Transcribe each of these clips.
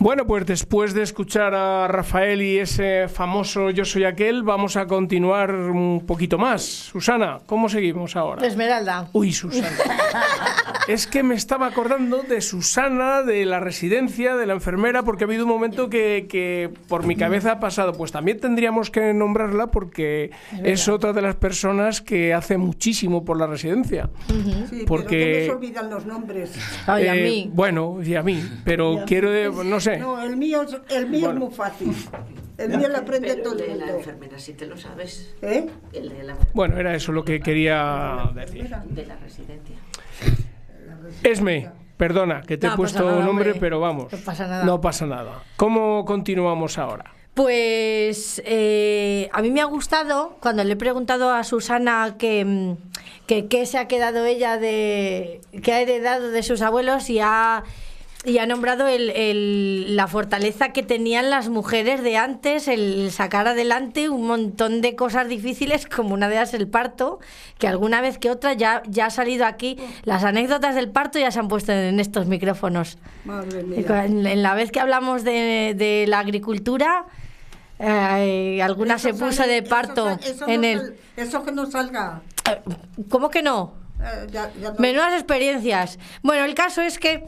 Bueno, pues después de escuchar a Rafael y ese famoso Yo soy aquel, vamos a continuar un poquito más. Susana, ¿cómo seguimos ahora? Esmeralda. Uy, Susana. Es que me estaba acordando de Susana, de la residencia, de la enfermera, porque ha habido un momento que por mi cabeza ha pasado. Pues también tendríamos que nombrarla porque es otra de las personas que hace muchísimo por la residencia. Sí, porque pero que les olvidan los nombres. Ay, a mí. Bueno, y a mí, pero quiero, no sé. No, el mío es muy fácil. El mío lo aprende todo el El de la mundo. enfermera, si te lo sabes. ¿Eh? El de la Bueno, era eso lo que quería decir. de la residencia. Esme, perdona que te he No puesto pasa nada, nombre, hombre. pero vamos. No pasa nada. No pasa nada. ¿Cómo continuamos ahora? Pues a mí me ha gustado cuando le he preguntado a Susana que se ha quedado ella que ha heredado de sus abuelos y ha nombrado la fortaleza que tenían las mujeres de antes, el sacar adelante un montón de cosas difíciles, como una de ellas el parto, que alguna vez que otra ya ha salido aquí. Las anécdotas del parto ya se han puesto en estos micrófonos. Madre mía. En la vez que hablamos de la agricultura, alguna Eso se puso sale- de parto eso en no el... Eso que no salga. ¿Cómo que no? Ya no. Menudas experiencias. Bueno, el caso es que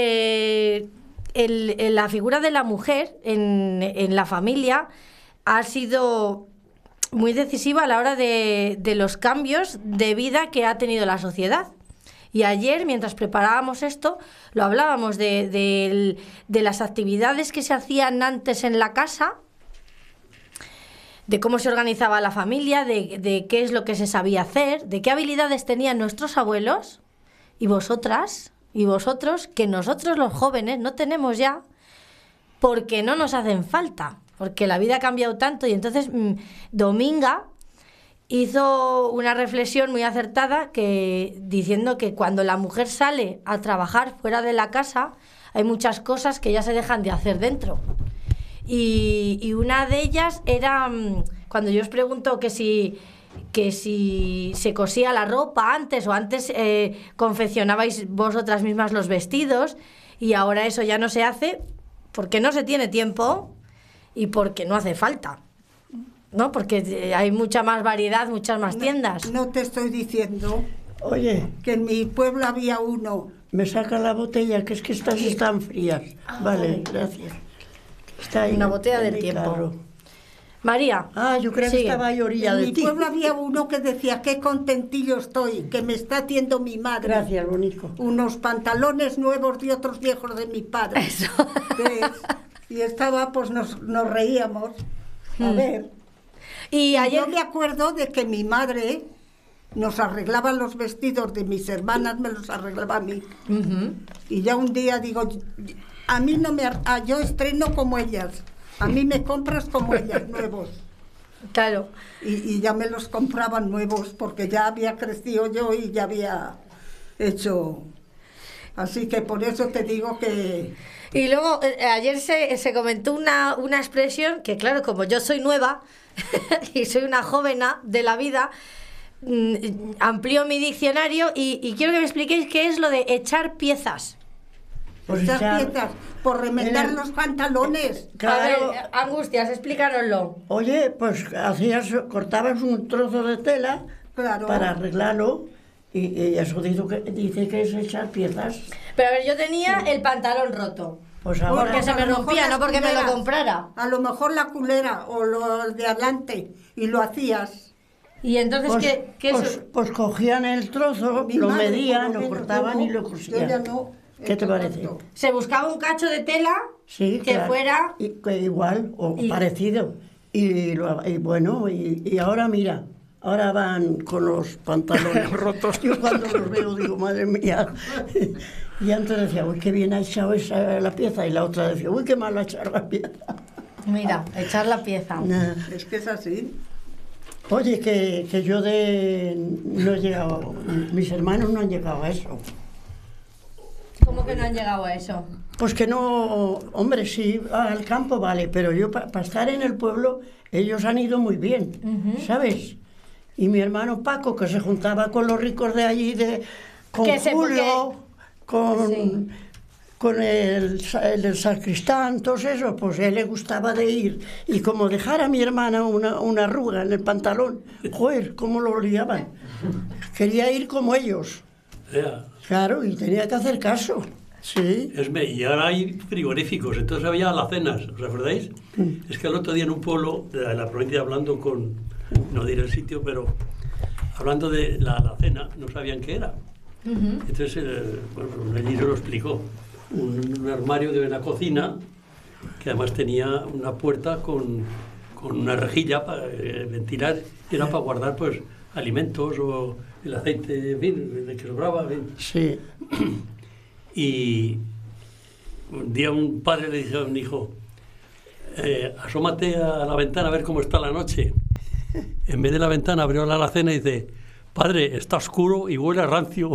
la figura de la mujer en la familia ha sido muy decisiva a la hora de los cambios de vida que ha tenido la sociedad. Y ayer, mientras preparábamos esto, lo hablábamos de las actividades que se hacían antes en la casa, de cómo se organizaba la familia, de qué es lo que se sabía hacer, de qué habilidades tenían nuestros abuelos y vosotras y vosotros, que nosotros los jóvenes no tenemos ya porque no nos hacen falta, porque la vida ha cambiado tanto. Y entonces Dominga hizo una reflexión muy acertada diciendo que cuando la mujer sale a trabajar fuera de la casa hay muchas cosas que ya se dejan de hacer dentro. Y una de ellas era cuando yo os pregunto que si se cosía la ropa antes o antes confeccionabais vosotras mismas los vestidos, y ahora eso ya no se hace porque no se tiene tiempo y porque no hace falta, ¿no? Porque hay mucha más variedad, muchas más tiendas. No te estoy diciendo Oye, que en mi pueblo había uno. me saca la botella, que es que estas están frías. Vale, gracias. Está ahí Una botella en del mi tiempo. carro. María. Ah, yo creo que sigue. estaba ahí a orilla En de mi ti. pueblo había uno que decía, qué contentillo estoy, que me está haciendo mi madre. Gracias, bonito. Unos pantalones nuevos de otros viejos de mi padre. Eso. ¿Ves? Y estaba, pues nos reíamos. A ver. Y ayer... Yo me acuerdo de que mi madre nos arreglaba los vestidos de mis hermanas, me los arreglaba a mí. Ujú. Y ya un día digo, a mí no me... yo estreno como ellas. A mí me compras como ellas, nuevos. Claro. Y ya me los compraban nuevos porque ya había crecido yo y ya había hecho... Así que por eso te digo que... Y luego ayer se comentó una expresión que, claro, como yo soy nueva y soy una jovena de la vida, amplió mi diccionario y quiero que me expliquéis qué es lo de echar piezas. Pues Estas ya- piezas, por remendar en el- los pantalones. Claro. A ver, Angustias, explícanoslo. Oye, pues cortabas un trozo de tela Claro. para arreglarlo y eso dice que es echar piezas. Pero a ver, yo tenía el pantalón roto. Pues ahora... Porque se me a lo mejor rompía, las no porque me lo culeras, comprara. A lo mejor la culera o lo de adelante y lo hacías. Y entonces, ¿qué es? pues cogían el trozo, Mi lo madre, medían, por lo menos, cortaban yo y lo no, cosían. yo ya no he ¿Qué te hecho parece? tanto. Se buscaba un cacho de tela Sí, que claro. fuera... Que igual o Y- parecido. Y bueno, y ahora mira, ahora van con los pantalones Rotos. Yo cuando los veo digo, madre mía. Y antes decía, uy, qué bien ha echado la pieza. Y la otra decía, uy, qué mal ha echado la pieza. Mira, echar la pieza. Nah. Es que es así. Oye, que yo no he llegado, mis hermanos no han llegado a eso. ¿Cómo que no han llegado a eso? Pues que no, hombre, sí, al campo vale, pero yo para estar en el pueblo, ellos han ido muy bien, ¿sabes? Y mi hermano Paco, que se juntaba con los ricos de allí, con Que se- Julio, con... Sí. con el sacristán, todos esos, pues a él le gustaba de ir. Y como dejara a mi hermana una arruga en el pantalón, joder, cómo lo liaban. Quería ir como ellos. Ya. Claro, y tenía que hacer caso. Sí. Y ahora hay frigoríficos, entonces había alacenas, ¿os acordáis? Es que el otro día en un pueblo de la provincia, hablando con, no diré el sitio, pero hablando de la alacena, no sabían qué era. Entonces, allí se lo explicó. Un armario de una cocina, que además tenía una puerta con una rejilla para ventilar, era para guardar pues alimentos o el aceite, en fin, de que sobraba. En fin. Sí. Y un día un padre le dijo a un hijo, asómate a la ventana a ver cómo está la noche. En vez de la ventana abrió la alacena y dice, padre, está oscuro y huele a rancio.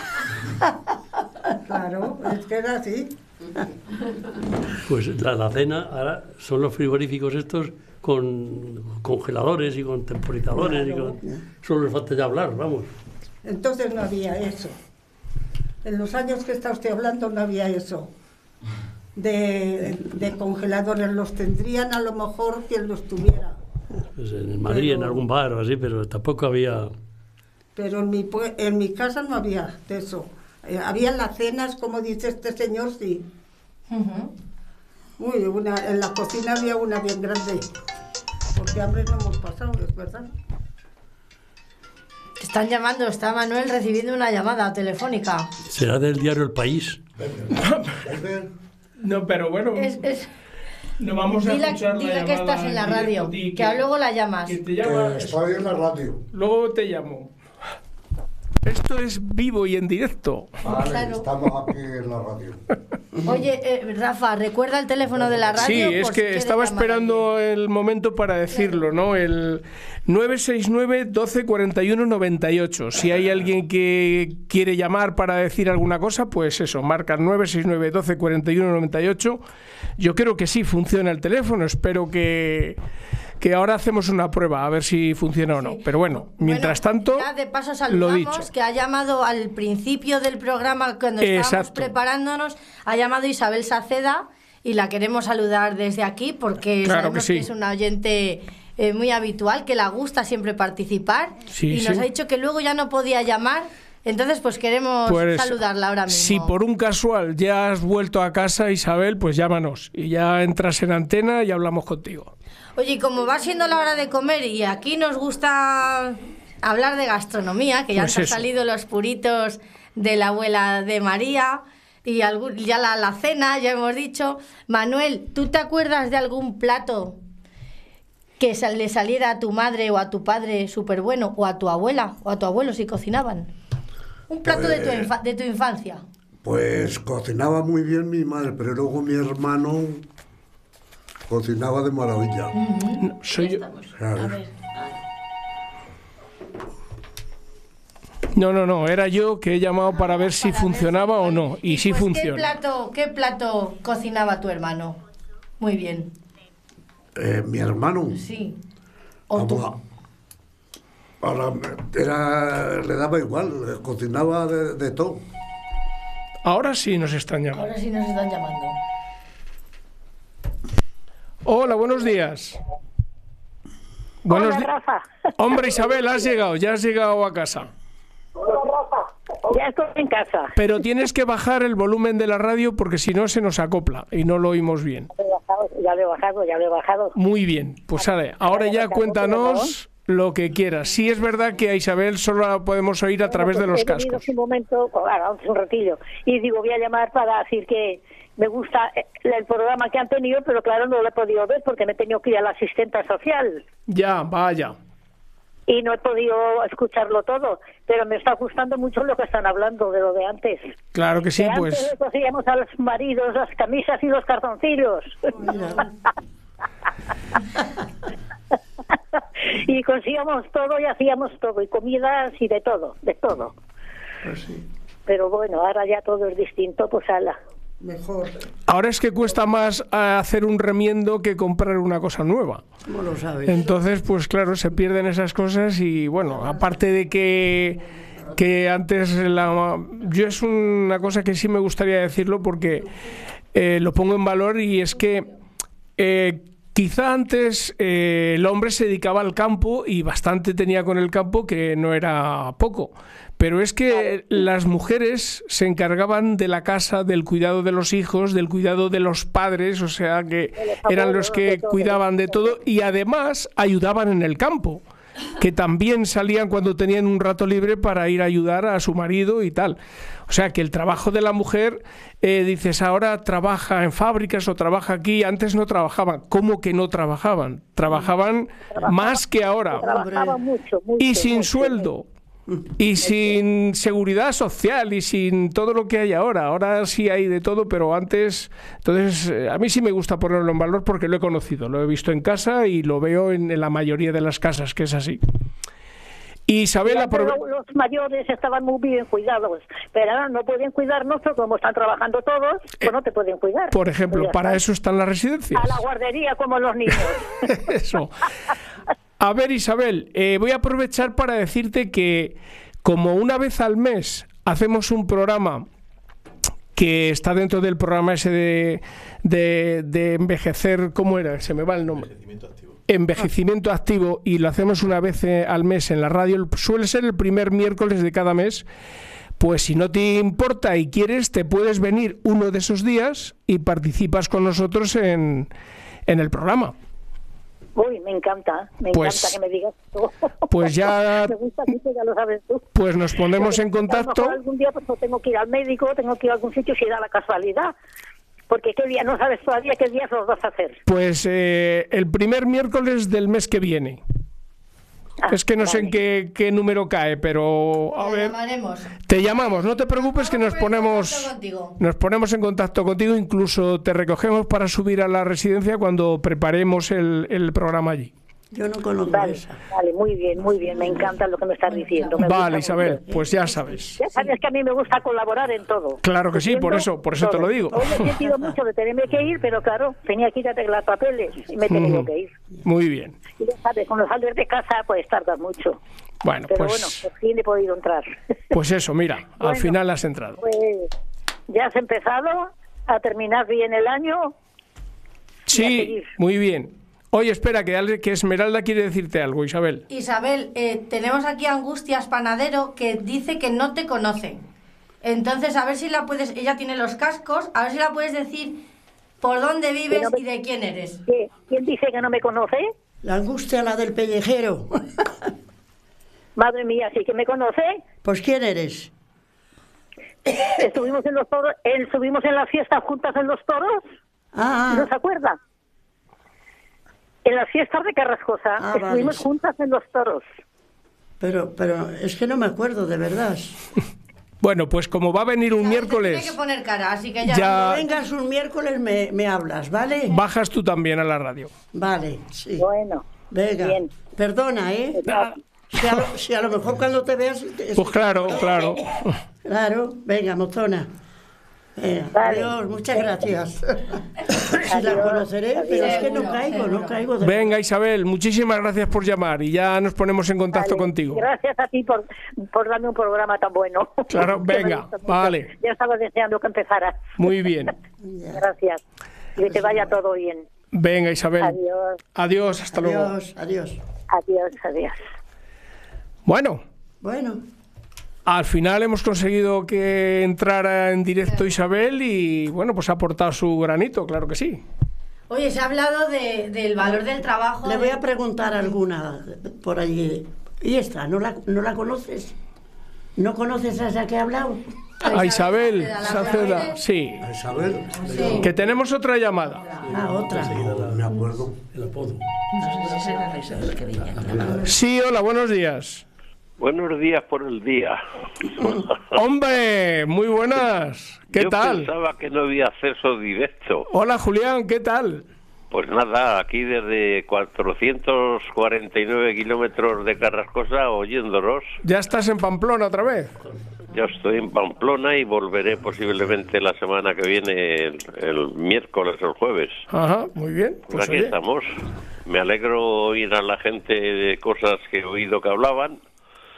Claro, es que era así. Pues la alacena ahora son los frigoríficos estos con congeladores y con temporizadores. Claro. Solo les falta ya hablar, vamos. Entonces no había eso. En los años que está usted hablando no había eso. De congeladores los tendrían a lo mejor quien los tuviera. Pues en Madrid, en algún bar o así, pero tampoco había... Pero en mi casa no había de eso. Había las cenas, como dice este señor, sí. Uy, en la cocina había una bien grande. Porque hambre no hemos pasado, es verdad. Te están llamando, está Manuel recibiendo una llamada telefónica. ¿Será del diario El País? No, pero bueno, no vamos a escuchar la dile llamada que estás en la directo, radio, di que luego la llamas. que te llama, Estoy en la radio. luego te llamo. Esto es vivo y en directo. Vale, Claro. estamos aquí en la radio. Oye, Rafa, recuerda el teléfono de la radio. Sí, es por si que quieres estaba llamar a esperando el momento para decirlo, ¿no? El 969 12 41 98. Si hay alguien que quiere llamar para decir alguien cosa, pues eso, marca 969 12 41 98. Yo creo que sí funciona el teléfono, espero que ahora hacemos una prueba a ver si funciona o no. Sí. Pero bueno, mientras tanto, ya de paso lo dicho. saludamos, que ha llamado al principio del programa, cuando estábamos Exacto. preparándonos, ha llamado Isabel Saceda y la queremos saludar desde aquí porque Claro sabemos que sí. es una oyente muy habitual, que la gusta siempre participar Sí, y nos sí. ha dicho que luego ya no podía llamar. Entonces, pues queremos Pues, saludarla ahora mismo. si por un casual ya has vuelto a casa, Isabel, pues llámanos y ya entras en antena y hablamos contigo. Oye, y como va siendo la hora de comer y aquí nos gusta hablar de gastronomía, que ya Pues han eso. salido los puritos de la abuela de María y ya la cena, ya hemos dicho. Manuel, ¿tú te acuerdas de algún plato que le saliera a tu madre o a tu padre súper bueno, o a tu abuela o a tu abuelo si cocinaban? Un plato de tu infancia. Pues cocinaba muy bien mi madre, pero luego mi hermano cocinaba de maravilla. No, soy yo. ¿Sabes? A ver. No, era yo que he llamado para ver si funcionaba o no. Y sí Pues, funciona. ¿Qué plato cocinaba tu hermano? Muy bien. Mi hermano. Sí. O tú. Vamos, ahora le daba igual, cocinaba de todo. Ahora sí nos están llamando. Ahora sí nos están llamando. Hola, buenos días. Buenos Hola, días. Rafa. Hombre, Isabel, ya has llegado a casa. Ya estoy en casa. Pero tienes que bajar el volumen de la radio porque si no se nos acopla y no lo oímos bien. Ya lo he bajado. Muy bien, pues ahora ya cuéntanos lo que quieras. Sí es verdad que a Isabel solo la podemos oír a través de los He venido cascos. un momento, hace un ratillo, y digo, voy a llamar para decir que me gusta el programa que han tenido, pero claro, no lo he podido ver porque me he tenido que ir a la asistenta social Ya, vaya. y no he podido escucharlo todo, pero me está gustando mucho lo que están hablando de lo de antes. Claro que sí, Que pues antes cosíamos a los maridos las camisas y los cartoncillos. Y cosíamos todo y hacíamos todo, y comidas y de todo, de todo. Pero bueno, ahora ya todo es distinto, pues ala. Mejor. ahora es que cuesta más hacer un remiendo que comprar una cosa nueva. ¿Cómo lo sabes? Entonces, pues claro, se pierden esas cosas y bueno, aparte de que que antes yo es una cosa que sí me gustaría decirlo porque lo pongo en valor, y es que quizá antes el hombre se dedicaba al campo y bastante tenía con el campo, que no era poco. Pero es que las mujeres se encargaban de la casa, del cuidado de los hijos, del cuidado de los padres, o sea que eran los que cuidaban de todo, y además ayudaban en el campo, que también salían cuando tenían un rato libre para ir a ayudar a su marido y tal. O sea que el trabajo de la mujer, dices, ahora trabaja en fábricas o trabaja aquí. Antes no trabajaban. ¿Cómo que no trabajaban? Trabajaban más que ahora. Trabajaban mucho, Y sin sueldo. Y sin seguridad social y sin todo lo que hay ahora. Ahora sí hay de todo, pero antes... Entonces, a mí sí me gusta ponerlo en valor porque lo he conocido, lo he visto en casa y lo veo en la mayoría de las casas, que es así. Y Isabel... Los mayores estaban muy bien cuidados, pero ahora no pueden cuidarnos porque como están trabajando todos, pues no te pueden cuidar. Por ejemplo, para eso están las residencias. A la guardería como los niños. Eso. A ver, Isabel, voy a aprovechar para decirte que como una vez al mes hacemos un programa que está dentro del programa ese de envejecer, ¿cómo era? Se me va el nombre. Envejecimiento activo, y lo hacemos una vez al mes en la radio, suele ser el primer miércoles de cada mes. Pues si no te importa y quieres, te puedes venir uno de esos días y participas con nosotros en el programa. Uy, me encanta que me digas tú. Pues ya... Me gusta mucho, ya lo sabes tú. Pues nos ponemos en contacto. Algún día pues tengo que ir al médico, tengo que ir a algún sitio si da la casualidad. Porque qué día, no sabes todavía qué días los vas a hacer. Pues el primer miércoles del mes que viene. Es que no sé en qué número cae, pero a ver. Te llamamos, no te preocupes, que nos ponemos en contacto contigo, incluso te recogemos para subir a la residencia cuando preparemos el programa allí. Yo no conozco esa. Vale, muy bien, me encanta lo que me estás diciendo. Vale, Isabel, pues ya sabes. Ya sabes que a mí me gusta colaborar en todo. Claro que sí, por eso te lo digo. Hoy he sentido mucho de tenerme que ir, pero claro, tenía que ir a arreglar papeles y me he tenido que ir. Muy bien. Y ya sabes, cuando sales de casa pues tardas mucho. Bueno, pero pues... por fin he podido entrar. Pues eso, mira, al final has entrado. Pues ya has empezado a terminar bien el año. Sí, muy bien. Oye, espera, que Esmeralda quiere decirte algo, Isabel. Isabel, tenemos aquí a Angustias Panadero, que dice que no te conoce. Entonces, a ver si la puedes... Ella tiene los cascos, a ver si la puedes decir por dónde vives y de quién eres. ¿Quién dice que no me conoce? La Angustia, la del pellejero. Madre mía, ¿sí que me conoce? Pues ¿quién eres? Estuvimos en los toros, estuvimos en la fiesta juntas en los toros. ¿No se acuerda? En las fiestas de Carrascosa estuvimos juntas en los toros. Pero es que no me acuerdo, de verdad. Bueno, pues como va a venir un miércoles... Tiene que poner cara, así que ya... Cuando vengas un miércoles me hablas, ¿vale? Bajas tú también a la radio. Vale, sí. Bueno, venga, bien. Perdona, ¿eh? Si a lo mejor cuando te veas... Pues claro. Claro, venga, mozona. Vale. Adiós, muchas gracias. Si la conoceré, pero es que no caigo. Venga, Isabel, muchísimas gracias por llamar y ya nos ponemos en contacto contigo. Gracias a ti por darme un programa tan bueno. Claro, venga, vale. Ya estaba deseando que empezara. Muy bien. Gracias. Y que te vaya todo bien. Venga, Isabel. Adiós. Hasta luego. Adiós. Bueno. Al final hemos conseguido que entrara en directo Isabel y, bueno, pues ha aportado su granito, claro que sí. Oye, se ha hablado del valor del trabajo. Le voy a preguntar alguna por allí. ¿Y esta? ¿No la conoces? ¿No conoces a esa que ha hablado? A Isabel Saceda, sí. A Isabel. Sí. Que tenemos otra llamada. Otra. Me acuerdo. El apodo. Sí, hola, buenos días. Buenos días por el día. Hombre, muy buenas. ¿Qué tal? Yo pensaba que no había acceso directo. Hola, Julián, ¿qué tal? Pues nada, aquí desde 449 kilómetros de Carrascosa oyéndolos. ¿Ya estás en Pamplona otra vez? Yo estoy en Pamplona y volveré posiblemente la semana que viene, el miércoles o el jueves. Ajá, muy bien. Pues aquí estamos. Me alegro oír a la gente de cosas que he oído que hablaban.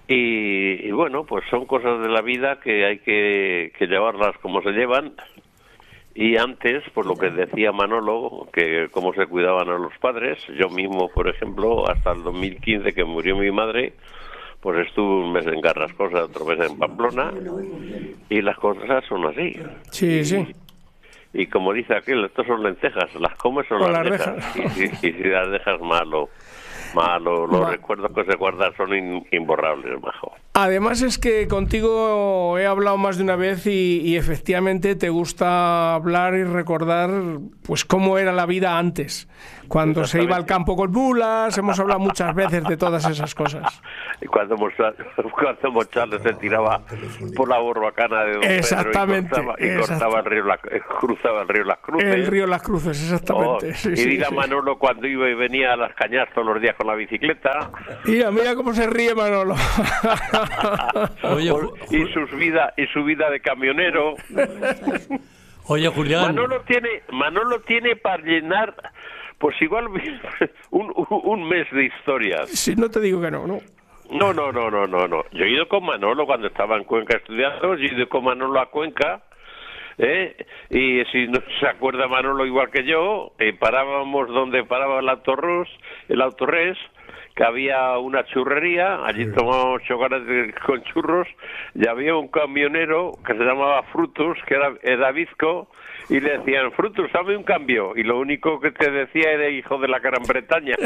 Y bueno, pues son cosas de la vida que hay que llevarlas como se llevan. Y antes, por lo que decía Manolo, que cómo se cuidaban a los padres, yo mismo, por ejemplo, hasta el 2015 que murió mi madre, pues estuve un mes en Carrascosa, otro mes en Pamplona, y las cosas son así. Sí, sí. Y como dice aquel, estos son lentejas, las comes o las dejas. Y si las dejas malo, los recuerdos que se guardan son imborrables, majo. Además es que contigo he hablado más de una vez y efectivamente te gusta hablar y recordar pues cómo era la vida antes, cuando se iba al campo con mulas. Hemos hablado muchas veces de todas esas cosas. Y cuando Mochales se tiraba por la Barbacana de Don exactamente, Pedro y cruzaba el río Las Cruces. El río Las Cruces, exactamente. Y diga Manolo cuando iba y venía a las Cañas todos los días con la bicicleta. Mira cómo se ríe Manolo. Oye, y su vida de camionero. Oye, Julián. Manolo tiene para llenar, pues igual un mes de historias. Sí, no te digo que no. No. Yo he ido con Manolo cuando estaba en Cuenca estudiando, yo he ido con Manolo a Cuenca, y si no se acuerda Manolo igual que yo, parábamos donde paraba el Autorres, que había una churrería, allí tomábamos chocolate con churros, y había un camionero que se llamaba Frutus, que era bizco, y le decían, Frutus, dame un cambio, y lo único que te decía era hijo de la Gran Bretaña.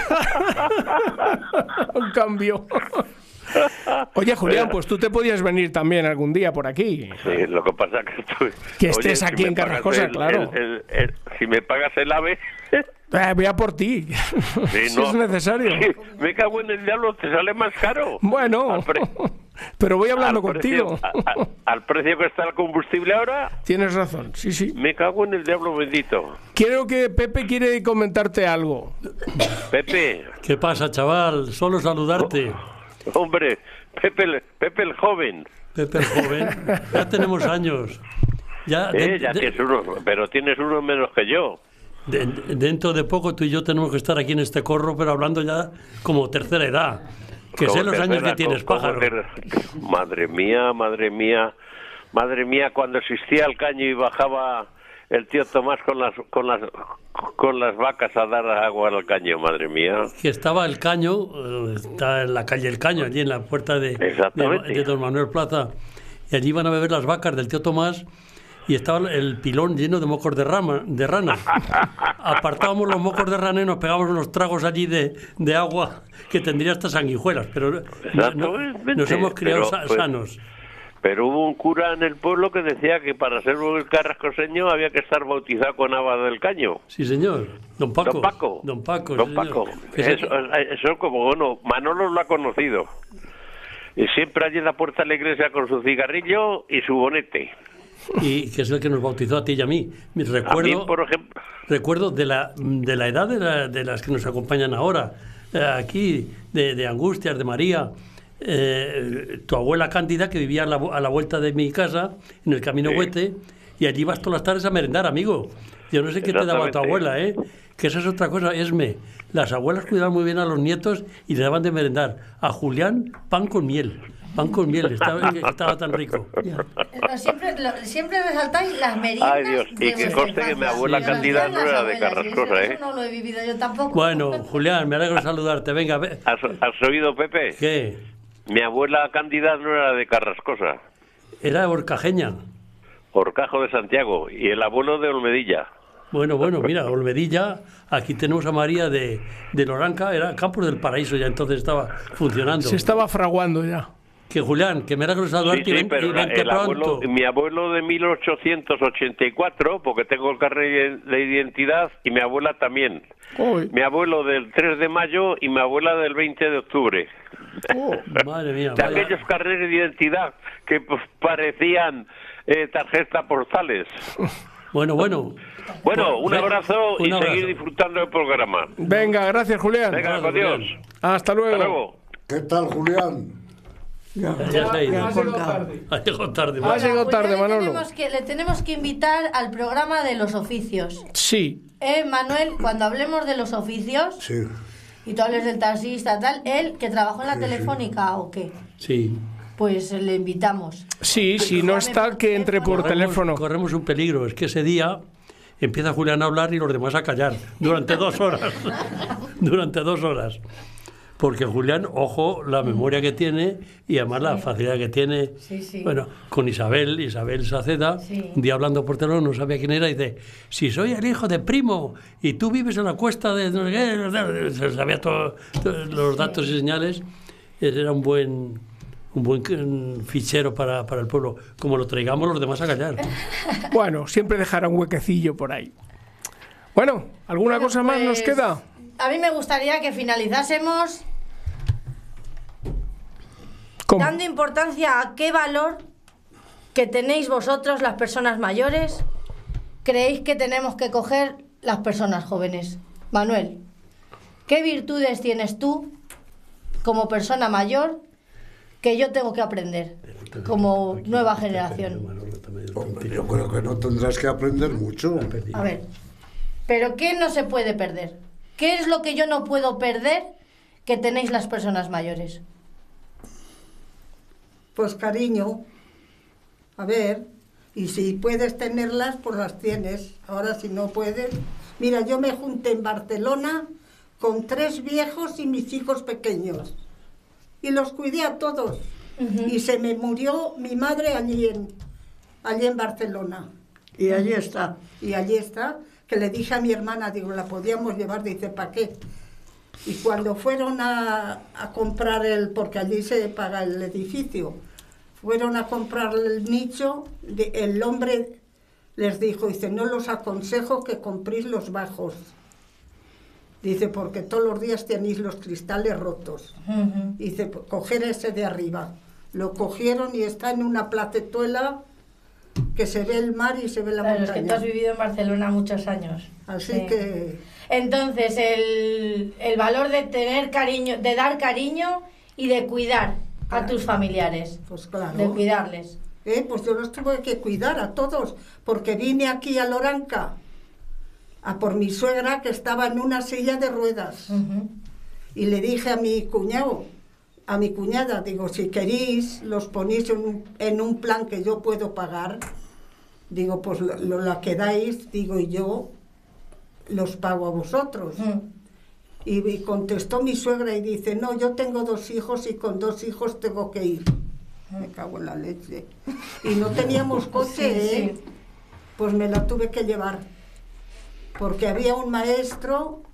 Un cambio. Oye, Julián, pues tú te podías venir también algún día por aquí. Sí, lo que pasa que estés si aquí en Carrascosa, claro. Si me pagas el AVE... voy a por ti, sí, si es necesario. Sí, me cago en el diablo, te sale más caro. Bueno, pero voy hablando contigo. Al precio que está el combustible ahora... Tienes razón, sí. Me cago en el diablo bendito. Creo que Pepe quiere comentarte algo. Pepe. ¿Qué pasa, chaval? Solo saludarte. Hombre, Pepe el joven. Pepe el joven. Ya tenemos años. Ya tienes uno, pero tienes uno menos que yo. Dentro de poco tú y yo tenemos que estar aquí en este corro, pero hablando ya como tercera edad. Que sé los años que tienes, pájaro. Madre mía, cuando existía el caño y bajaba el tío Tomás con las vacas a dar agua al caño, madre mía. Que estaba el caño, está en la calle El Caño, allí en la puerta de Don Manuel Plaza, y allí iban a beber las vacas del tío Tomás, y estaba el pilón lleno de mocos de rana. Apartábamos los mocos de rana y nos pegábamos unos tragos allí de agua que tendría hasta sanguijuelas, pero nos hemos criado sanos. Pero hubo un cura en el pueblo que decía que para ser un carrascoseño había que estar bautizado con agua del caño. Sí, señor. Don Paco. Eso como, bueno, Manolo lo ha conocido. Y siempre allí en la puerta de la iglesia con su cigarrillo y su bonete. Y que es el que nos bautizó a ti y a mí. Recuerdo, por ejemplo. Recuerdo de la edad de las que nos acompañan ahora. Aquí, de Angustias, de María. Tu abuela Cándida, que vivía a la vuelta de mi casa, en el Camino Huete, y allí vas todas las tardes a merendar, amigo. Yo no sé qué te daba tu abuela, que esa es otra cosa, las abuelas cuidaban muy bien a los nietos y le daban de merendar. A Julián, pan con miel, estaba tan rico. Siempre resaltáis las meriendas. Ay, Dios, y que conste que mi abuela Cándida no era de Carrascosa, Eso no lo he vivido yo tampoco. Bueno, Julián, me alegro de saludarte, venga. ¿Has oído, Pepe? ¿Qué? Mi abuela Cándida no era de Carrascosa. Era horcajeña. Horcajo de Santiago, y el abuelo de Olmedilla. Bueno, mira, Olmedilla, aquí tenemos a María de Loranca, era Campos del Paraíso, ya entonces estaba funcionando. Se estaba fraguando ya. Que Julián, que me alegro de saludarte sí, pero mi abuelo de 1884, porque tengo el carnet de identidad, y mi abuela también. Uy. Mi abuelo del 3 de mayo y mi abuela del 20 de octubre. Madre mía. De aquellos carnets de identidad que parecían tarjetas postales. Bueno, un abrazo y seguir disfrutando del programa. Venga, gracias, Julián. Venga, adiós. Hasta luego. ¿Qué tal, Julián? Ya se ha ido. Ha llegado tarde. Ha llegado tarde, Manolo. Le tenemos que invitar al programa de los oficios. Sí. Manuel, cuando hablemos de los oficios, sí, y tú hables del taxista, tal, él que trabajó en la Telefónica, ¿o qué? Sí. Pues le invitamos. Sí, si no está, que entre por teléfono. Corremos un peligro, es que ese día empieza Julián a hablar y los demás a callar durante 2 horas. Durante 2 horas. Porque Julián, ojo, la memoria que tiene y además la facilidad que tiene. Sí. Bueno, con Isabel Saceda, un día hablando por teléfono, no sabía quién era, y dice, si soy el hijo de Primo y tú vives en la cuesta de no sé qué, se sabía todos los datos y señales. Era un buen fichero para el pueblo. Como lo traigamos, los demás a callar. Bueno, siempre dejará un huequecillo por ahí. Bueno, ¿alguna cosa más nos queda? A mí me gustaría que finalizásemos dando importancia a qué valor que tenéis vosotros, las personas mayores, creéis que tenemos que coger las personas jóvenes. Manuel, ¿qué virtudes tienes tú como persona mayor que yo tengo que aprender como nueva generación? Hombre, yo creo que no tendrás que aprender mucho. A ver, ¿pero qué no se puede perder? ¿Qué es lo que yo no puedo perder que tenéis las personas mayores? Pues cariño, a ver, y si puedes tenerlas, pues las tienes. Ahora si no puedes... Mira, yo me junté en Barcelona con 3 viejos y mis hijos pequeños. Y los cuidé a todos. Y se me murió mi madre allí en Barcelona. Y allí está. Y allí está, que le dije a mi hermana, digo, la podíamos llevar, dice, ¿para qué? Y cuando fueron a comprar porque allí se paga el edificio, fueron a comprar el nicho, el hombre les dijo, dice, no los aconsejo que compréis los bajos. Dice, porque todos los días tenéis los cristales rotos. Dice, coger ese de arriba. Lo cogieron y está en una platetuela que se ve el mar y se ve la montaña. Es que tú has vivido en Barcelona muchos años. Así que... Entonces, el valor de tener cariño, de dar cariño y de cuidar a tus familiares. Pues claro. De cuidarles. Pues yo los tuve que cuidar a todos, porque vine aquí a Loranca a por mi suegra que estaba en una silla de ruedas. Y le dije a mi cuñado, a mi cuñada, digo, si queréis, los ponéis en un plan que yo puedo pagar. Digo, pues la quedáis, digo, y yo los pago a vosotros. Y contestó mi suegra y dice, no, yo tengo 2 hijos y con 2 hijos tengo que ir. Me cago en la leche. Y no teníamos coche, Pues me la tuve que llevar. Porque había un maestro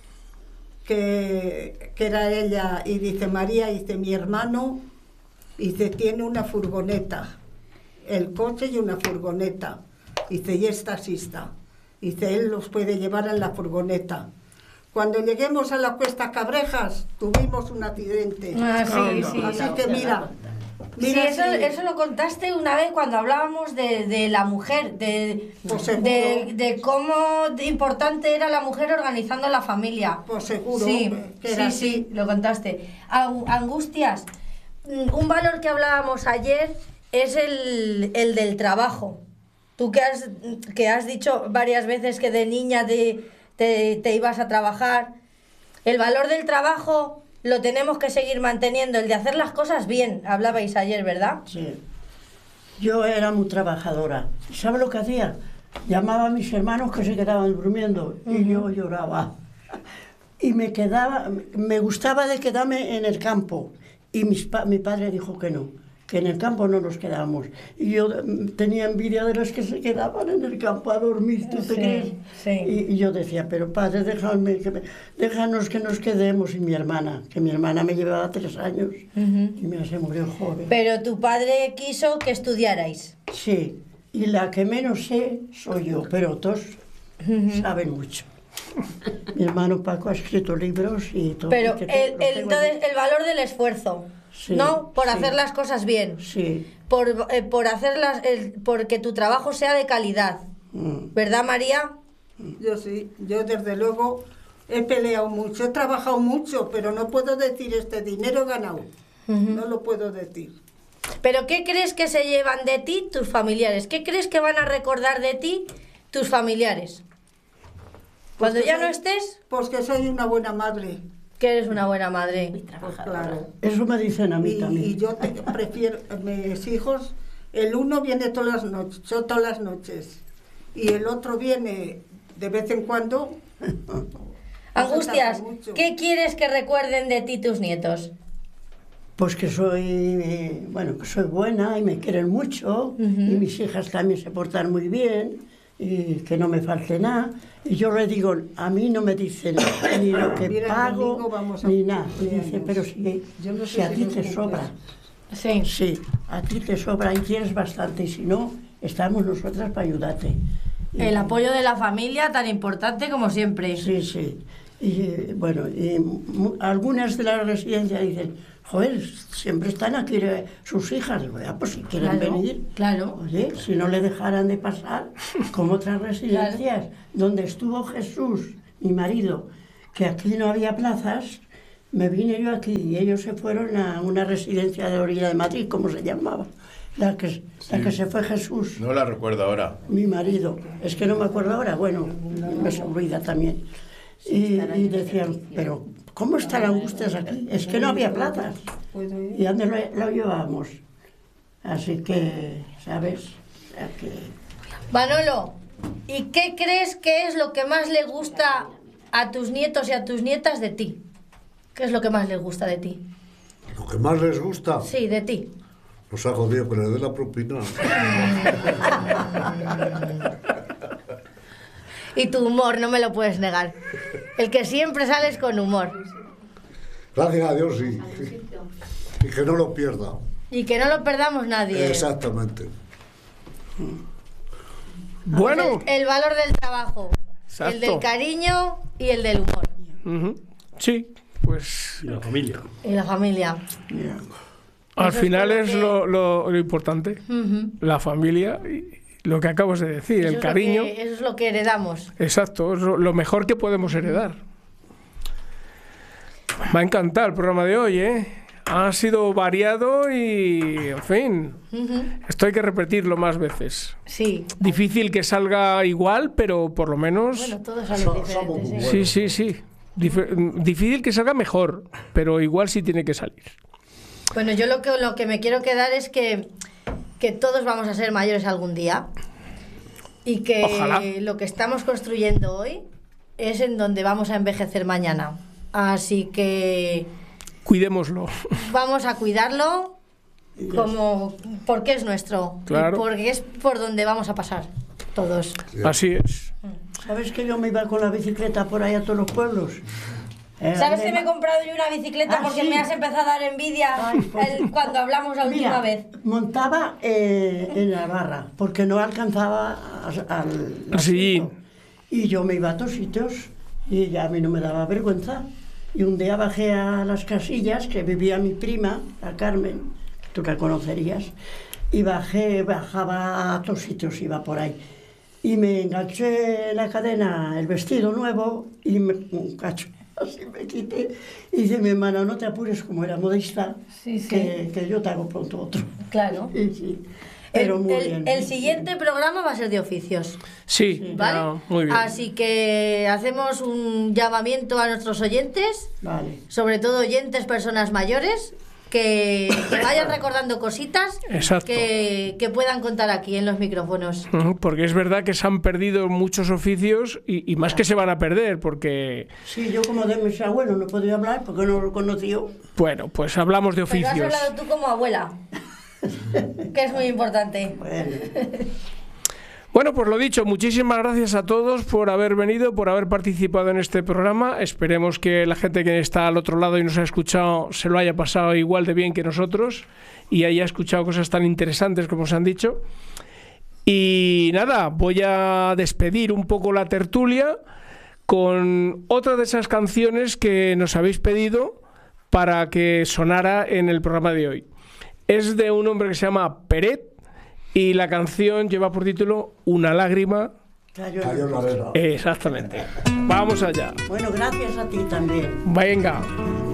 que era ella, y dice, María, dice, mi hermano, dice, tiene una furgoneta, el coche y una furgoneta. Dice, y es taxista. Dice, él los puede llevar en la furgoneta. Cuando lleguemos a la Cuesta Cabrejas, tuvimos un accidente. Así que mira... Sí, eso lo contaste una vez cuando hablábamos de la mujer, de cómo importante era la mujer organizando la familia. Pues seguro que era así. Sí, lo contaste. Angustias, un valor que hablábamos ayer es el del trabajo. Tú que has dicho varias veces que de niña te ibas a trabajar. El valor del trabajo... Lo tenemos que seguir manteniendo, el de hacer las cosas bien, hablabais ayer, ¿verdad? Sí. Yo era muy trabajadora. ¿Sabes lo que hacía? Llamaba a mis hermanos que se quedaban durmiendo y yo lloraba. Y me gustaba de quedarme en el campo. Y mi padre dijo que no, que en el campo no nos quedábamos. Y yo tenía envidia de los que se quedaban en el campo a dormir, ¿tú te crees? Sí. Y yo decía, pero padre, déjanos que nos quedemos. Y mi hermana me llevaba 3 años y se murió joven. Pero tu padre quiso que estudiarais. Sí, y la que menos sé soy yo, pero todos saben mucho. Mi hermano Paco ha escrito libros y todo. Pero entonces el valor del esfuerzo. Sí, ¿no? Por hacer las cosas bien. Sí. Por hacerlas, porque tu trabajo sea de calidad. ¿Verdad, María? Yo sí, yo desde luego he peleado mucho, he trabajado mucho, pero no puedo decir este dinero he ganado. No lo puedo decir. ¿Pero qué crees que se llevan de ti tus familiares? ¿Qué crees que van a recordar de ti tus familiares? Cuando ya no estés... Pues que soy una buena madre. Que eres una buena madre. Pues claro. Eso me dicen a mí también. Y yo prefiero, mis hijos, el uno viene todas las noches, yo todas las noches, y el otro viene de vez en cuando. Angustias, ¿qué quieres que recuerden de ti tus nietos? Pues que soy, bueno, que soy buena y me quieren mucho, y mis hijas también se portan muy bien, y que no me falte nada. Y yo le digo, a mí no me dicen ni lo que pago, ni nada. Y dice, pero si a ti te sobra. Sí. Sí, a ti te sobra y tienes bastante, y si no, estamos nosotras para ayudarte. El apoyo de la familia, tan importante como siempre. Sí, sí. Y bueno, algunas de las residencias dicen, joder, siempre están aquí sus hijas. Digo, ya, pues si quieren venir. Claro. Oye, si no le dejaran de pasar, como otras residencias, donde estuvo Jesús, mi marido, que aquí no había plazas, me vine yo aquí y ellos se fueron a una residencia de orilla de Madrid, como se llamaba. La que se fue Jesús. No la recuerdo ahora. Mi marido. Es que no me acuerdo ahora. Bueno, me se olvida también. Y decían, pero ¿cómo están las Angustias aquí? Es que no había plazas. ¿Y dónde lo llevábamos? Así que, ¿sabes? O sea que... Manolo, ¿y qué crees que es lo que más le gusta a tus nietos y a tus nietas de ti? ¿Qué es lo que más les gusta de ti? ¿Lo que más les gusta? Sí, de ti. Nos ha jodido que les dé la propina. Y tu humor, no me lo puedes negar. El que siempre sales con humor. Gracias a Dios, sí. Y que no lo pierda. Y que no lo perdamos nadie. Exactamente. Bueno. El valor del trabajo. Exacto. El del cariño y el del humor. Sí, pues... Y la familia. Y la familia. Al Eso final es es lo importante. La familia y lo que acabas de decir, Eso el es cariño. eso es lo que heredamos. Exacto, es lo mejor que podemos heredar. Me ha encantado el programa de hoy, ¿eh? Ha sido variado y, en fin, esto hay que repetirlo más veces. Sí. Difícil que salga igual, pero por lo menos... Bueno, todo sale diferente, Sí, sí, sí. Difícil que salga mejor, pero igual sí tiene que salir. Bueno, yo lo que me quiero quedar es que todos vamos a ser mayores algún día y que Ojalá. lo que estamos construyendo hoy es en donde vamos a envejecer mañana. Así que Cuidémoslo. vamos a cuidarlo porque es nuestro. Claro. Y porque es por donde vamos a pasar todos. Así es. ¿Sabes que yo me iba con la bicicleta por ahí a todos los pueblos? ¿Sabes que me he comprado yo una bicicleta porque sí. me has empezado a dar envidia cuando hablamos la última vez? Montaba en la barra porque no alcanzaba al sillín. Y yo me iba a todos sitios y ya a mí no me daba vergüenza. Y un día bajé a las Casillas, que vivía mi prima, la Carmen, que tú la conocerías, y bajaba a todos sitios, iba por ahí. Y me enganché en la cadena el vestido nuevo y un cacho. Así me quité y dice mi hermana, no te apures, como era modista, Sí, sí. Que yo te hago pronto otro. Claro. Sí, sí. Pero muy bien. El siguiente programa va a ser de oficios. Sí, ¿Vale? ah, muy bien. Así que hacemos un llamamiento a nuestros oyentes, Vale. sobre todo oyentes, personas mayores, que vayan recordando cositas Exacto. que puedan contar aquí en los micrófonos. Porque es verdad que se han perdido muchos oficios y más que se van a perder, porque, Sí, yo como de mis abuelos no podía hablar porque no lo conoció. bueno, pues hablamos de Pero has oficios. hablado tú como abuela, que es muy importante. Bueno, Bueno, pues lo dicho, muchísimas gracias a todos por haber venido, por haber participado en este programa. Esperemos que la gente que está al otro lado y nos ha escuchado se lo haya pasado igual de bien que nosotros y haya escuchado cosas tan interesantes como os han dicho. Y nada, voy a despedir un poco la tertulia con otra de esas canciones que nos habéis pedido para que sonara en el programa de hoy. Es de un hombre que se llama Peret y la canción lleva por título Una lágrima. cayó Cayó en la arena. Exactamente. Vamos allá. Bueno, gracias a ti también. Venga.